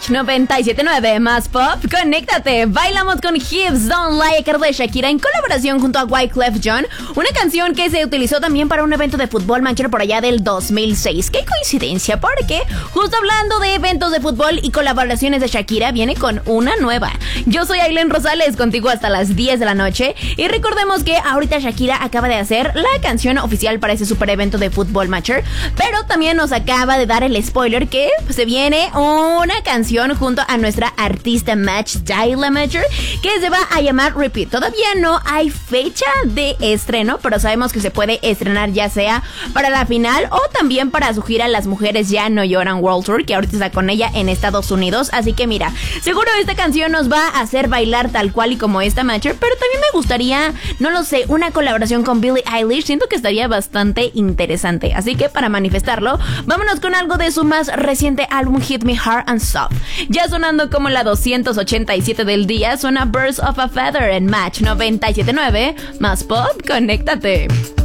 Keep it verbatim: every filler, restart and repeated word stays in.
Match noventa y siete punto nueve más pop, conéctate. Bailamos con Hips Don't Like It de Shakira en colaboración junto a Wyclef Jean, una canción que se utilizó también para un evento de fútbol manchero por allá del dos mil seis. Qué coincidencia, porque justo hablando de eventos de fútbol y colaboraciones de Shakira, viene con una nueva. Yo soy Ailén Rosales, contigo hasta las diez de la noche, y recordemos que ahorita Shakira acaba de hacer la canción oficial para ese super evento de fútbol manchero, pero también nos acaba de dar el spoiler que se viene una canción junto a nuestra artista Match Tyler Major que se va a llamar Repeat. Todavía no hay fecha de estreno, pero sabemos que se puede estrenar ya sea para la final o también para su gira Las Mujeres Ya No Lloran World Tour, que ahorita está con ella en Estados Unidos. Así que mira, seguro esta canción nos va a hacer bailar tal cual y como esta Matcher, pero también me gustaría, no lo sé, una colaboración con Billie Eilish. Siento que estaría bastante interesante. Así que para manifestarlo, vámonos con algo de su más reciente álbum Hit Me Hard and Soft. Ya sonando como la doscientos ochenta y siete del día, suena Birds of a Feather en Match noventa y siete punto nueve más pop, conéctate.